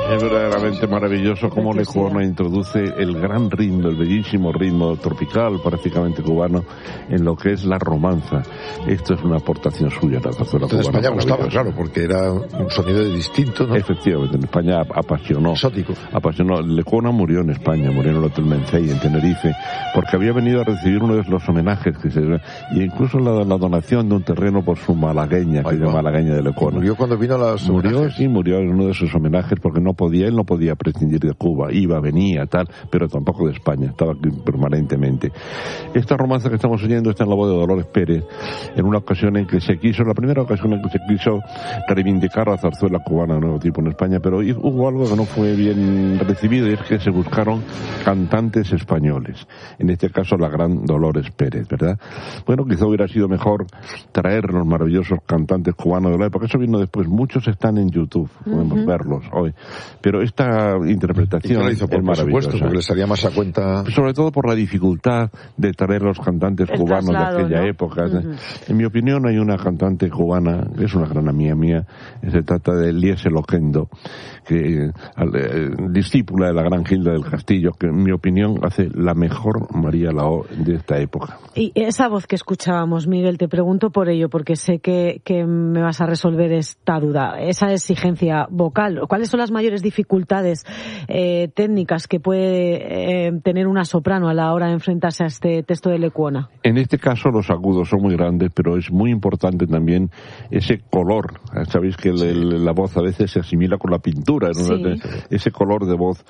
Es verdaderamente maravilloso cómo Lecuona introduce el gran ritmo, el bellísimo ritmo tropical, prácticamente cubano, en lo que es la romanza. Esto es una aportación suya a la zarzuela cubana. En España gustaba, claro, porque era un sonido distinto, ¿no? Efectivamente, en España apasionó. Exótico. Apasionó. Lecuona murió en España, murió en el Hotel Mencey, en Tenerife, porque había venido a recibir uno de los homenajes que se... y incluso la donación de un terreno por su malagueña, que es la malagueña de Lecuona. Murió cuando vino a las homenajes. Murió en uno de sus homenajes porque él no podía prescindir de Cuba, iba, venía, tal, pero tampoco de España, estaba aquí permanentemente. Esta romanza que estamos oyendo está en la voz de Dolores Pérez, en una ocasión en que la primera ocasión en que se quiso reivindicar la zarzuela cubana de nuevo tipo en España, pero hubo algo que no fue bien recibido, y es que se buscaron cantantes españoles, en este caso la gran Dolores Pérez, ¿verdad? Bueno, quizá hubiera sido mejor traer los maravillosos cantantes cubanos de la época, eso vino después, muchos están en YouTube, podemos verlos hoy. Pero esta interpretación es maravillosa. Porque le salía más a cuenta. Sobre todo por la dificultad de traer los cantantes cubanos de aquella época. En mi opinión hay una cantante cubana, que es una gran amiga mía, se trata de Liesel Oquendo, que discípula de la gran Gilda del Castillo, que en mi opinión hace la mejor María Lao de esta época. Y esa voz que escuchábamos, Miguel, te pregunto por ello, porque sé que me vas a resolver esta duda, esa exigencia vocal. ¿Cuáles son las mayores dificultades técnicas que puede tener una soprano a la hora de enfrentarse a este texto de Lecuona? En este caso los agudos son muy grandes, pero es muy importante también ese color. Sabéis que la voz a veces se asimila con la pintura, ¿no? Sí. Ese color de voz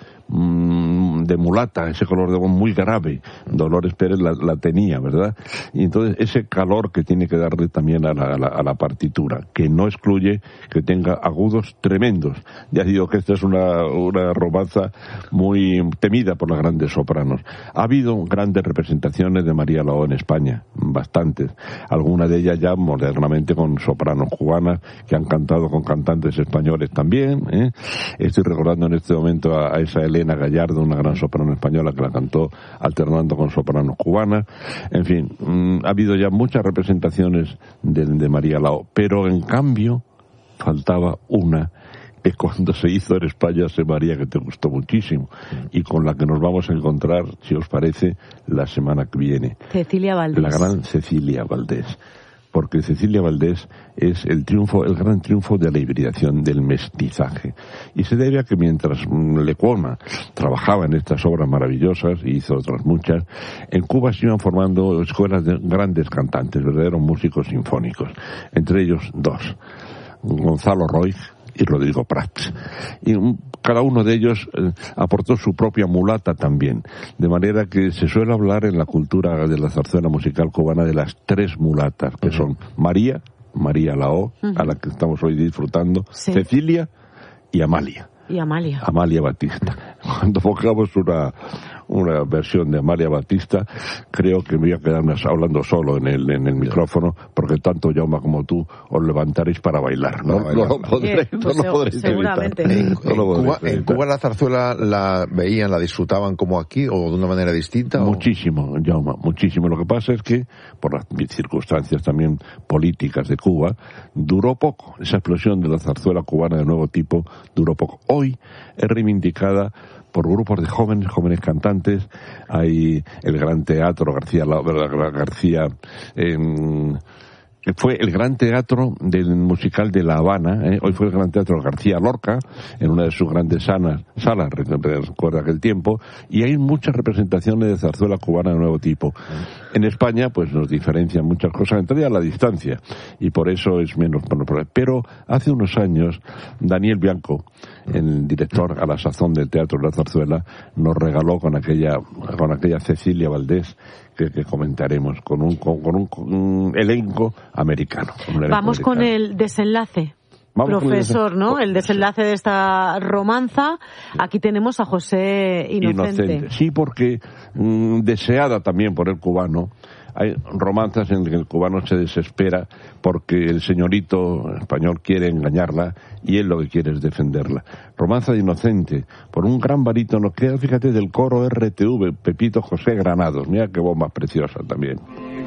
de mulata, ese color de voz muy grave. Dolores Pérez la tenía, ¿verdad? Y entonces ese calor que tiene que darle también a la partitura, que no excluye que tenga agudos tremendos. Ya digo que esta es una romanza muy temida por las grandes sopranos. Ha habido grandes representaciones de María Lao en España, bastantes. Algunas de ellas ya modernamente con sopranos cubanas que han cantado con cantantes españoles también. Estoy recordando en este momento a esa Elena Gallardo, una gran soprano española que la cantó alternando con sopranos cubanas. En fin, ha habido ya muchas representaciones de María Lao, pero en cambio faltaba una que cuando se hizo en España, María, que te gustó muchísimo, y con la que nos vamos a encontrar, si os parece, la semana que viene. Cecilia Valdés. La gran Cecilia Valdés. Porque Cecilia Valdés es el gran triunfo de la hibridación, del mestizaje. Y se debe a que mientras Lecuona trabajaba en estas obras maravillosas, y hizo otras muchas, en Cuba se iban formando escuelas de grandes cantantes, verdaderos músicos sinfónicos. Entre ellos dos, Gonzalo Roig y Rodrigo Prats. Y cada uno de ellos aportó su propia mulata también, de manera que se suele hablar en la cultura de la zarzuela musical cubana de las tres mulatas, que son María Lao, a la que estamos hoy disfrutando, Cecilia y Amalia. Amalia Batista. Cuando pongamos una versión de Amalia Batista, creo que me voy a quedar hablando solo en el micrófono, porque tanto Jaume como tú os levantaréis para bailar. No lo podréis seguramente. ¿En Cuba la zarzuela la veían, la disfrutaban como aquí o de una manera distinta? Muchísimo, Jaume, muchísimo. Lo que pasa es que, por las circunstancias también políticas de Cuba, duró poco. Esa explosión de la zarzuela cubana de nuevo tipo duró poco. Hoy es reivindicada por grupos de jóvenes cantantes. Hay el Gran Teatro García, que fue el Gran Teatro del musical de La Habana, hoy fue el Gran Teatro García Lorca, en una de sus grandes salas, recuerda aquel tiempo, y hay muchas representaciones de zarzuela cubana de nuevo tipo. En España, pues nos diferencian muchas cosas, entre ellas la distancia, y por eso es menos. Pero hace unos años, Daniel Bianco, el director a la sazón del Teatro de la Zarzuela, nos regaló con aquella Cecilia Valdés, que comentaremos, con un elenco americano. Vamos con el desenlace. Profesor, ¿no? El desenlace de esta romanza. Aquí tenemos a José Inocente. Sí, porque deseada también por el cubano. Hay romanzas en las que el cubano se desespera porque el señorito español quiere engañarla y él lo que quiere es defenderla. Romanza de Inocente, por un gran barítono que, fíjate, del coro RTV, Pepito José Granados. Mira qué voz más preciosa también.